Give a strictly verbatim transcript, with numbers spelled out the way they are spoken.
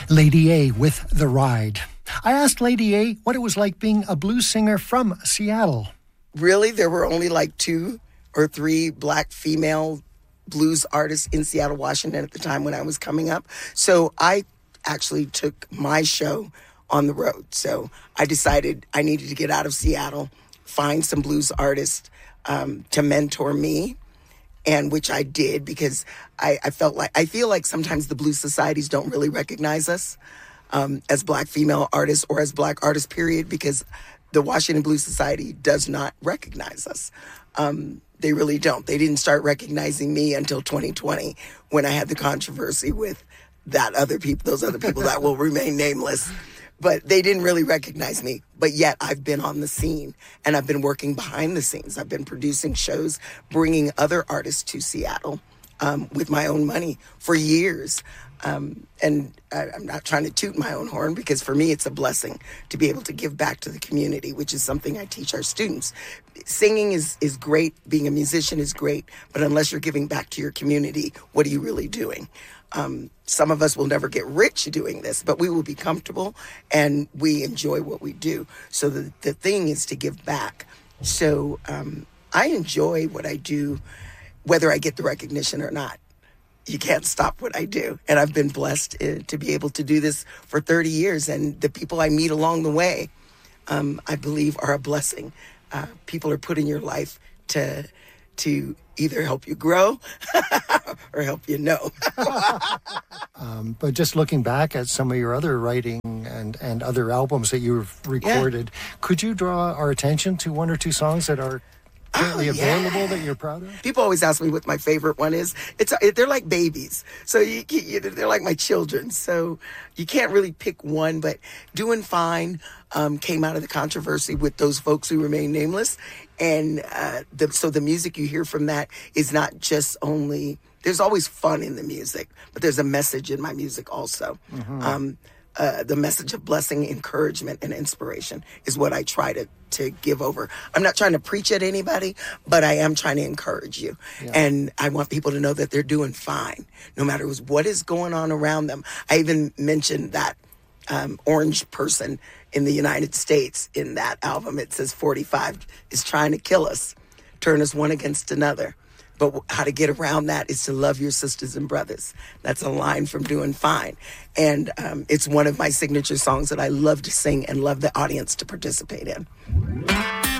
Lady A with The Ride. I asked Lady A what it was like being a blues singer from Seattle. Really, there were only like two or three black female blues artists in Seattle, Washington at the time when I was coming up. So I actually took my show on the road. So I decided I needed to get out of Seattle, find some blues artists um, to mentor me. And which I did because I, I felt like, I feel like sometimes the blues societies don't really recognize us um, as black female artists or as black artists, period, because the Washington Blues Society does not recognize us. Um, they really don't. They didn't start recognizing me until twenty twenty when I had the controversy with that other people, those other people that will remain nameless. But they didn't really recognize me. But yet I've been on the scene and I've been working behind the scenes. I've been producing shows, bringing other artists to Seattle um, with my own money for years. Um, and I, I'm not trying to toot my own horn because for me, it's a blessing to be able to give back to the community, which is something I teach our students. Singing is, is great. Being a musician is great. But unless you're giving back to your community, what are you really doing? Um, some of us will never get rich doing this, but we will be comfortable and we enjoy what we do. So the, the thing is to give back. So um, I enjoy what I do, whether I get the recognition or not. You can't stop what I do. And I've been blessed uh, to be able to do this for thirty years. And the people I meet along the way, um, I believe are a blessing. Uh, people are put in your life to to either help you grow or help you know. um, but just looking back at some of your other writing and, and other albums that you've recorded, yeah. Could you draw our attention to one or two songs that are currently oh, yeah. available that you're proud of? People always ask me what my favorite one is. It's they're like babies, so you, you they're like my children. So you can't really pick one. But Doing Fine um, came out of the controversy with those folks who remain nameless, and uh, the, so the music you hear from that is not just only. There's always fun in the music, but there's a message in my music also. Mm-hmm. Um, Uh, the message of blessing, encouragement, and inspiration is what I try to, to give over. I'm not trying to preach at anybody, but I am trying to encourage you. Yeah. And I want people to know that they're doing fine, no matter what is going on around them. I even mentioned that um, orange person in the United States in that album. It says forty-five is trying to kill us, turn us one against another. But how to get around that is to love your sisters and brothers. That's a line from Doing Fine. And um, it's one of my signature songs that I love to sing and love the audience to participate in.